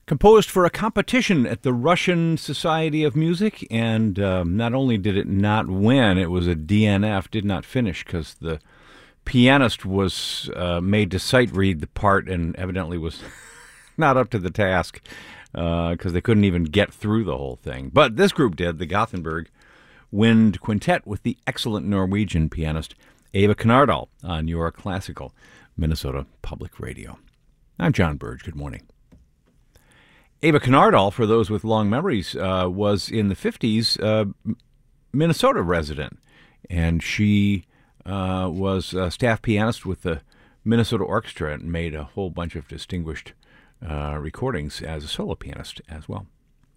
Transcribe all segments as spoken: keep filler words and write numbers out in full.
Composed for a competition at the Russian Society of Music, and um, not only did it not win, it was a D N F, did not finish, because the pianist was uh, made to sight read the part and evidently was not up to the task, because uh, they couldn't even get through the whole thing. But this group did, the Gothenburg Wind Quintet, with the excellent Norwegian pianist Eva Knardal on your classical Minnesota Public Radio. I'm John Burge. Good morning. Eva Knardal, for those with long memories, uh, was in the fifties uh, Minnesota resident, and she uh, was a staff pianist with the Minnesota Orchestra and made a whole bunch of distinguished uh, recordings as a solo pianist as well.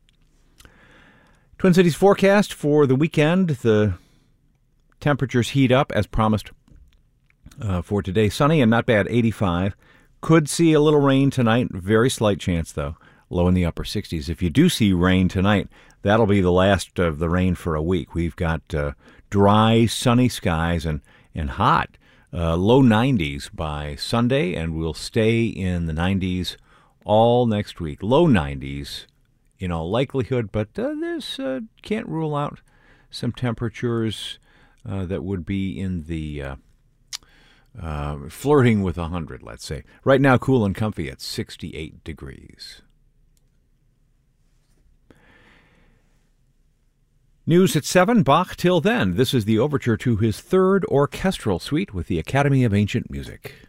Twin Cities forecast for the weekend. The temperatures heat up as promised uh, for today. Sunny and not bad, eighty-five. Could see a little rain tonight. Very slight chance, though. Low in the upper sixties. If you do see rain tonight, that'll be the last of the rain for a week. We've got uh, dry, sunny skies and, and hot. Uh, low nineties by Sunday, and we'll stay in the nineties all next week. Low nineties in all likelihood, but uh, there's uh, can't rule out some temperatures uh, that would be in the uh, uh, flirting with one hundred, let's say. Right now, cool and comfy at sixty-eight degrees. News at seven, Bach till then. This is the overture to his third orchestral suite with the Academy of Ancient Music.